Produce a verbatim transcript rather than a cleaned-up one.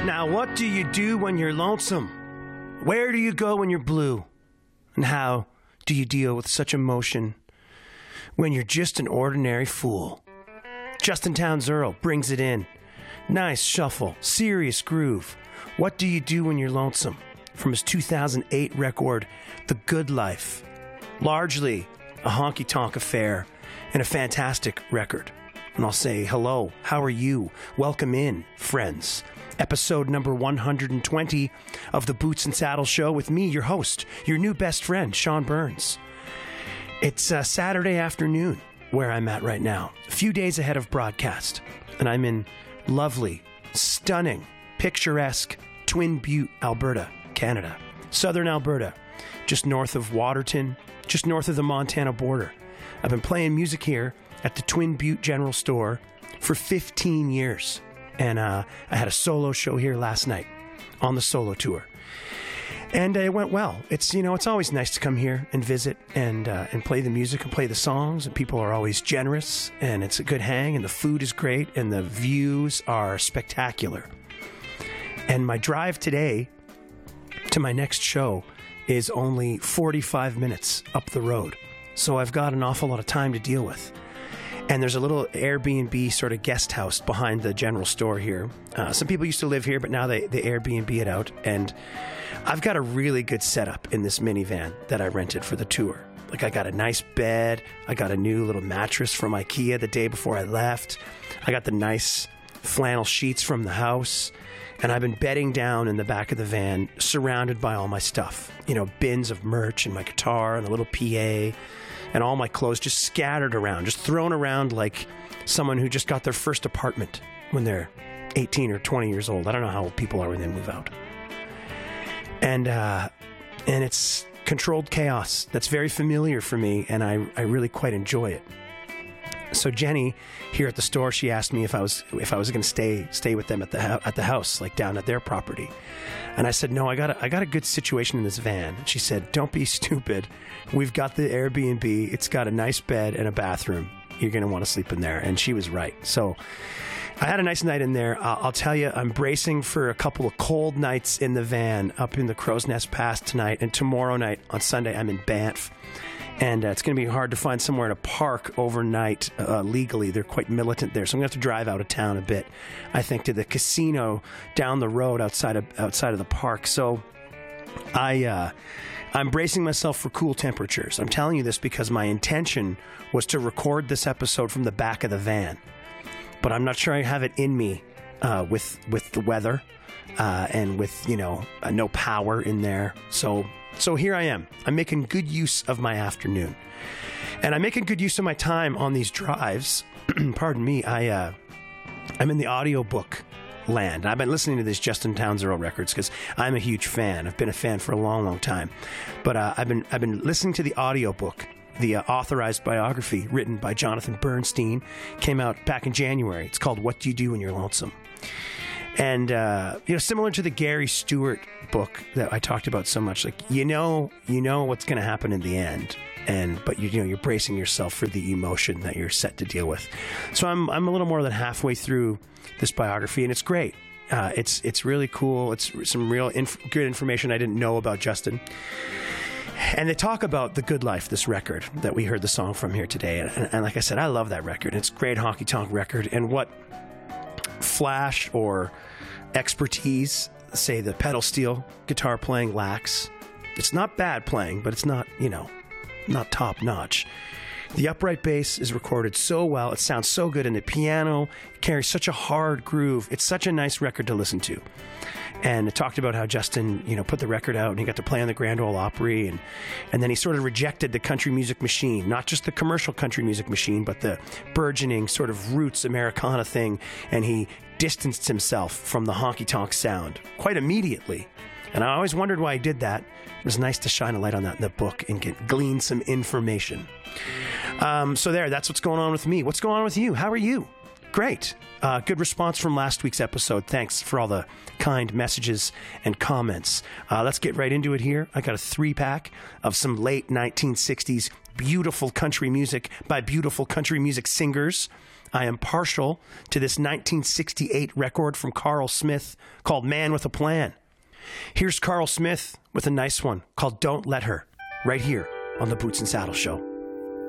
Now, what do you do when you're lonesome? Where do you go when you're blue? And how do you deal with such emotion when you're just an ordinary fool? Justin Townes Earle brings it in. Nice shuffle, serious groove. What do you do when you're lonesome? From his two thousand eight record, The Good Life. Largely a honky-tonk affair and a fantastic record. And I'll say hello, how are you? Welcome in, friends. Episode number one hundred twenty of the Boots and Saddles Show with me, your host, your new best friend, Sean Burns. It's uh, Saturday afternoon where I'm at right now, a few days ahead of broadcast, and I'm in lovely, stunning, picturesque Twin Butte, Alberta, Canada. Southern Alberta, just north of Waterton, just north of the Montana border. I've been playing music here at the Twin Butte General Store for fifteen years. And uh, I had a solo show here last night on the solo tour. And uh, it went well. It's, you know, it's always nice to come here and visit and uh, and play the music and play the songs. And people are always generous. And it's a good hang. And the food is great. And the views are spectacular. And my drive today to my next show is only forty-five minutes up the road. So I've got an awful lot of time to deal with. And there's a little Airbnb sort of guest house behind the general store here. Uh, some people used to live here, but now they, they Airbnb it out. And I've got a really good setup in this minivan that I rented for the tour. Like, I got a nice bed. I got a new little mattress from IKEA the day before I left. I got the nice flannel sheets from the house. And I've been bedding down in the back of the van, surrounded by all my stuff. You know, bins of merch and my guitar and the little P A. And all my clothes just scattered around, just thrown around like someone who just got their first apartment when they're eighteen or twenty years old. I don't know how old people are when they move out. And uh, and it's controlled chaos. That's very familiar for me, and I, I really quite enjoy it. So Jenny here at the store, she asked me if I was if I was going to stay stay with them at the ho- at the house, like down at their property. And I said, no, I got a, I got a good situation in this van. And she said, don't be stupid. We've got the Airbnb. It's got a nice bed and a bathroom. You're going to want to sleep in there. And she was right. So I had a nice night in there. Uh, I'll tell you, I'm bracing for a couple of cold nights in the van up in the Crow's Nest Pass tonight. And tomorrow night on Sunday, I'm in Banff. And uh, it's going to be hard to find somewhere to park overnight uh, legally. They're quite militant there. So I'm going to have to drive out of town a bit, I think, to the casino down the road outside of outside of the park. So I, uh, I'm bracing myself for cool temperatures. I'm telling you this because my intention was to record this episode from the back of the van. But I'm not sure I have it in me uh, with, with the weather uh, and with, you know, uh, no power in there. So... So here I am. I'm making good use of my afternoon. And I'm making good use of my time on these drives. Pardon me. I, uh, I'm in the audiobook land. I've been listening to these Justin Townes Earle records because I'm a huge fan. I've been a fan for a long, long time. But uh, I've been I've been listening to the audiobook, the uh, authorized biography written by Jonathan Bernstein. Came out back in January. It's called What Do You Do When You're Lonesome? And, uh, you know, similar to the Gary Stewart book that I talked about so much, like, you know, you know what's going to happen in the end. And, but you, you know, you're bracing yourself for the emotion that you're set to deal with. So I'm, I'm a little more than halfway through this biography, and it's great. Uh, it's, it's really cool. It's some real inf- good information I didn't know about Justin. And they talk about The Good Life, this record that we heard the song from here today. And, and like I said, I love that record. It's a great honky-tonk record. And what flash or expertise, say, the pedal steel guitar playing lacks. It's not bad playing, but it's not, you know, not top notch. The upright bass is recorded so well. It sounds so good, and the piano carries such a hard groove. It's such a nice record to listen to. And it talked about how Justin, you know, put the record out and he got to play on the Grand Ole Opry, and and then he sort of rejected the country music machine, not just the commercial country music machine, but the burgeoning sort of roots Americana thing, and he distanced himself from the honky-tonk sound quite immediately. And I always wondered why he did that. It was nice to shine a light on that in the book and get glean some information. Um, so there, that's what's going on with me. What's going on with you? How are you? Great. Uh, good response from last week's episode. Thanks for all the kind messages and comments. Uh, let's get right into it here. I got a three-pack of some late nineteen sixties beautiful country music by beautiful country music singers. I am partial to this nineteen sixty-eight record from Carl Smith called Man with a Plan. Here's Carl Smith with a nice one called Don't Let Her, right here on the Boots and Saddle Show.